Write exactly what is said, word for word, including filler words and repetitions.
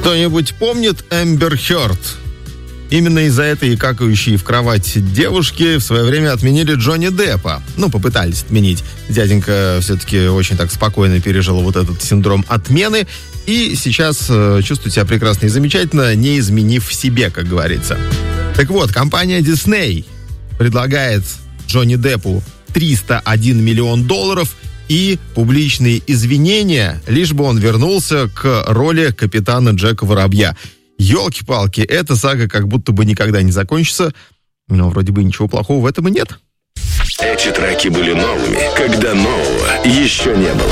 Кто-нибудь помнит Эмбер Хёрд? Именно из-за этой какающей в кровать девушки в свое время отменили Джонни Деппа. Ну, попытались отменить. Дяденька все-таки очень так спокойно пережил вот этот синдром отмены. И сейчас э, чувствует себя прекрасно и замечательно, не изменив себе, как говорится. Так вот, компания Disney предлагает Джонни Деппу триста один миллион долларов и публичные извинения, лишь бы он вернулся к роли капитана Джека Воробья. Ёлки-палки, эта сага как будто бы никогда не закончится, но вроде бы ничего плохого в этом и нет. Эти треки были новыми, когда нового еще не было.